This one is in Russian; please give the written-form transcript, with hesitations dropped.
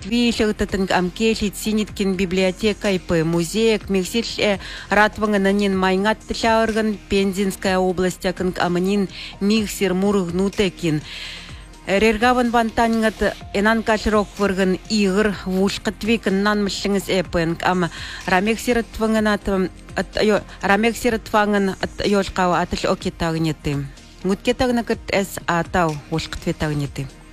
Твилертатынг амкелит синиткин библиотека ипы музеек мексиль ратвангананин майнгат тлярган Пензенская область акынг аманин миксер мурыгнутекин. Рергаван бантангат энан качрок вырган игр вушкатвикан нан мышлингс эпенг ама рамексиртванганат рамексиртванган от ёшкава атл окитагнеты. Гуткетагнакат эс атау вушкатвитагнеты.